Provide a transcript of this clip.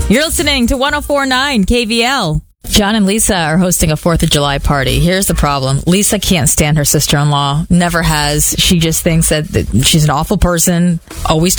You're listening to 104.9 KVL. John and Lisa are hosting a 4th of July party. Here's the problem. Lisa can't stand her sister-in-law. Never has. She just thinks that she's an awful person, always